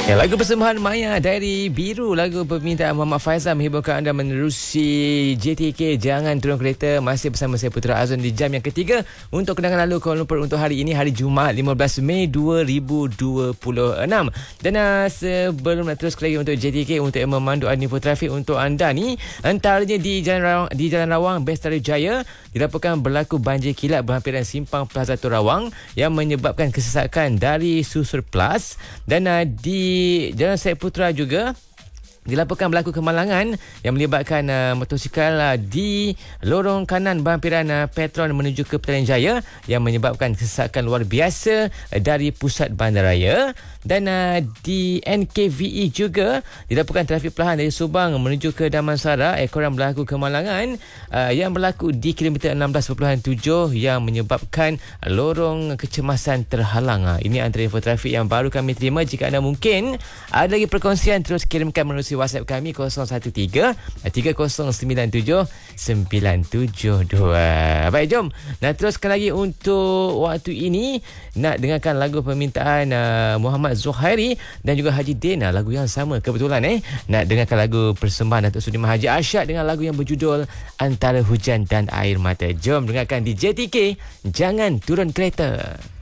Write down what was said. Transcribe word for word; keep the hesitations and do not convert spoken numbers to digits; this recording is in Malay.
Ya, lagu persembahan Maya dari Biru, lagu permintaan Muhammad Faizal menghiburkan anda menerusi J T K Jangan Turun Kereta. Masih bersama saya Putra Azwan di jam yang ketiga untuk kenangan lalu Kuala Lumpur untuk hari ini, hari Jumaat lima belas Mei dua ribu dua puluh enam. Dan uh, sebelum nak terus lagi untuk J T K, untuk yang memandu info trafik untuk anda ni, antaranya di Jalan Rawang, di Jalan Rawang Bestari Jaya dilaporkan berlaku banjir kilat berhampiran simpang Plaza Rawang yang menyebabkan kesesakan dari Susur Plus. Dan uh, di Jalan Syed Putra juga dilaporkan berlaku kemalangan yang melibatkan uh, motosikal uh, di lorong kanan berhampiran uh, Petron menuju ke Petaling Jaya yang menyebabkan kesesakan luar biasa uh, dari pusat bandaraya. Dan uh, di N K V E juga dilaporkan trafik perlahan dari Subang menuju ke Damansara ekoran berlaku kemalangan uh, yang berlaku di kilometer enam belas perpuluhan tujuh yang menyebabkan uh, lorong kecemasan terhalang. Uh, ini antara info trafik yang baru kami terima. Jika anda mungkin ada lagi perkongsian, terus kirimkan melalui WhatsApp kami kosong satu tiga tiga kosong sembilan tujuh sembilan tujuh dua. Baik, jom nak teruskan lagi untuk waktu ini. Nak dengarkan lagu permintaan uh, Muhammad Zuhairi dan juga Haji Dena, lagu yang sama kebetulan eh. Nak dengarkan lagu persembahan Datuk Sudirman Haji Arsyad dengan lagu yang berjudul Antara Hujan dan Air Mata. Jom dengarkan di J T K Jangan Turun Kereta.